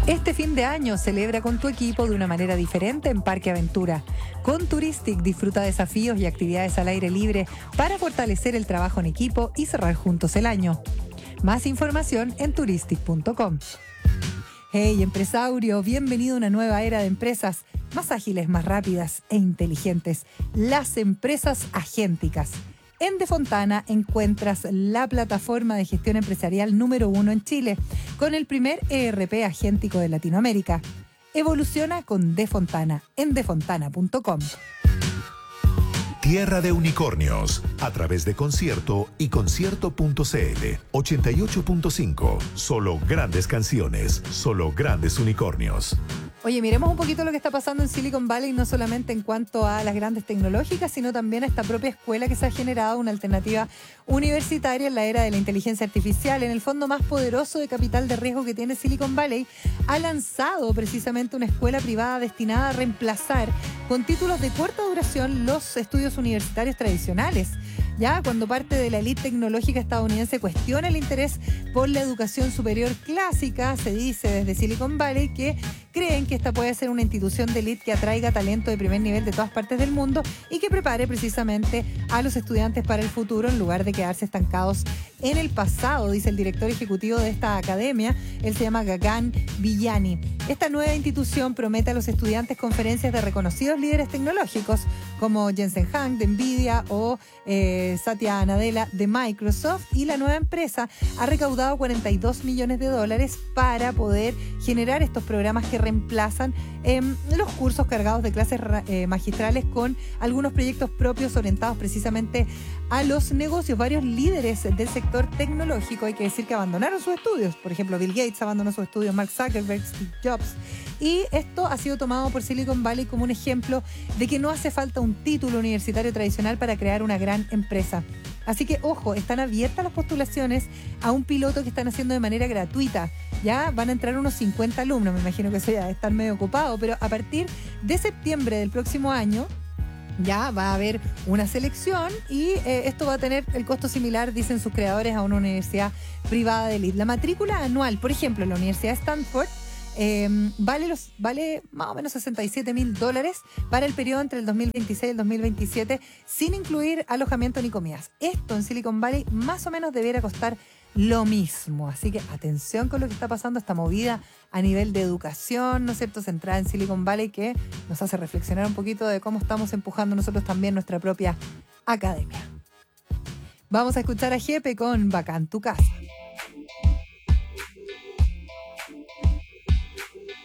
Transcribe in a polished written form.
Este fin de año celebra con tu equipo de una manera diferente en Parque Aventura. Con Touristic disfruta desafíos y actividades al aire libre para fortalecer el trabajo en equipo y cerrar juntos el año. Más información en touristic.com. Hey empresario, bienvenido a una nueva era de empresas más ágiles, más rápidas e inteligentes. Las empresas agénticas. En Defontana encuentras la plataforma de gestión empresarial número 1 en Chile, con el primer ERP agéntico de Latinoamérica. Evoluciona con Defontana en defontana.com. Tierra de Unicornios, a través de Concierto y Concierto.cl. 88.5. Solo grandes canciones, solo grandes unicornios. Oye, miremos un poquito lo que está pasando en Silicon Valley, no solamente en cuanto a las grandes tecnológicas, sino también a esta propia escuela que se ha generado una alternativa universitaria en la era de la inteligencia artificial. En el fondo más poderoso de capital de riesgo que tiene Silicon Valley, ha lanzado precisamente una escuela privada destinada a reemplazar con títulos de corta duración los estudios universitarios tradicionales. Ya cuando parte de la élite tecnológica estadounidense cuestiona el interés por la educación superior clásica, se dice desde Silicon Valley que creen que esta puede ser una institución de élite que atraiga talento de primer nivel de todas partes del mundo y que prepare precisamente a los estudiantes para el futuro en lugar de quedarse estancados en el pasado, dice el director ejecutivo de esta academia. Él se llama Gagan Villani. Esta nueva institución promete a los estudiantes conferencias de reconocidos líderes tecnológicos como Jensen Huang de Nvidia o Satya Nadella de Microsoft, y la nueva empresa ha recaudado $42 millones para poder generar estos programas que reemplazan los cursos cargados de clases magistrales con algunos proyectos propios orientados precisamente a los negocios. Varios líderes del sector tecnológico, hay que decir que abandonaron sus estudios. Por ejemplo, Bill Gates abandonó sus estudios, Mark Zuckerberg, Steve Jobs. Y esto ha sido tomado por Silicon Valley como un ejemplo de que no hace falta un título universitario tradicional para crear una gran empresa. Así que, ojo, están abiertas las postulaciones a un piloto que están haciendo de manera gratuita. Ya van a entrar unos 50 alumnos, me imagino que eso ya debe estar medio ocupado, pero a partir de septiembre del próximo año ya va a haber una selección y esto va a tener el costo similar, dicen sus creadores, a una universidad privada de élite. La matrícula anual, por ejemplo, en la Universidad de Stanford, vale más o menos $67,000 para el periodo entre el 2026 y el 2027, sin incluir alojamiento ni comidas. Esto en Silicon Valley más o menos debiera costar lo mismo. Así que atención con lo que está pasando, esta movida a nivel de educación, ¿no es cierto?, centrada en Silicon Valley, que nos hace reflexionar un poquito de cómo estamos empujando nosotros también nuestra propia academia. Vamos a escuchar a Jepe con Bacán tu casa.